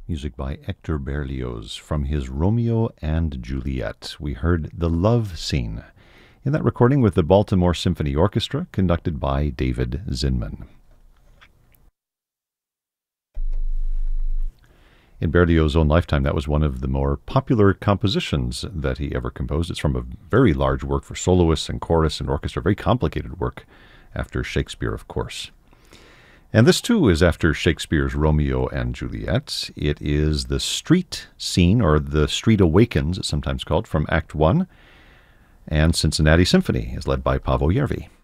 Music by Hector Berlioz from his Romeo and Juliet. We heard The Love Scene in that recording with the Baltimore Symphony Orchestra, conducted by David Zinman. In Berlioz's own lifetime, that was one of the more popular compositions that he ever composed. It's from a very large work for soloists and chorus and orchestra, very complicated work after Shakespeare, of course. And this, too, is after Shakespeare's Romeo and Juliet. It is the street scene, or the Street Awakens, it's sometimes called, from Act 1. And Cincinnati Symphony is led by Paavo Järvi.